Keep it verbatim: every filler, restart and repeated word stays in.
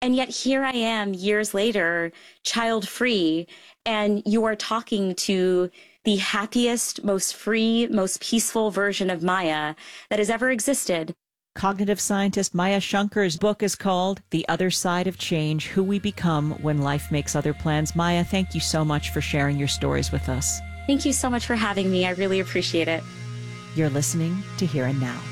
And yet here I am years later, child free, and you are talking to the happiest, most free, most peaceful version of Maya that has ever existed. Cognitive scientist Maya Shankar's book is called The Other Side of Change, Who We Become When Life Makes Other Plans. Maya, thank you so much for sharing your stories with us. Thank you so much for having me. I really appreciate it. You're listening to Here and Now.